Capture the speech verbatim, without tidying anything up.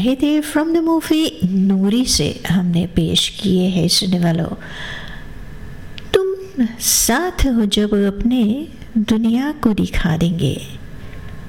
ये थे from the movie नूरी से हमने पेश किए हैं सुनने वालों। तुम साथ हो जब अपने दुनिया को दिखा देंगे।